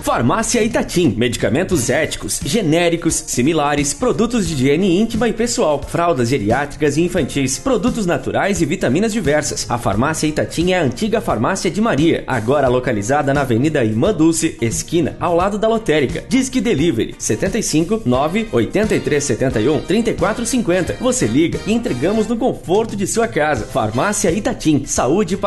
Farmácia Itatim, medicamentos éticos, genéricos, similares, produtos de higiene íntima e pessoal, fraldas geriátricas e infantis, produtos naturais e vitaminas diversas. A Farmácia Itatim é a antiga Farmácia de Maria, agora localizada na Avenida Irmã Dulce, esquina, ao lado da lotérica. Disque Delivery 75 9 83 71 34 50. Você liga e entregamos no conforto de sua casa. Farmácia Itatim, saúde para